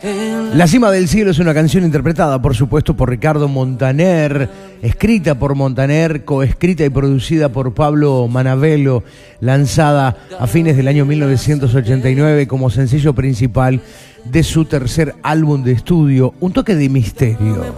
La cima del cielo es una canción interpretada, por supuesto, por Ricardo Montaner, escrita por Montaner, coescrita y producida por Pablo Manavelo, lanzada a fines del año 1989 como sencillo principal de su tercer álbum de estudio, Un toque de misterio.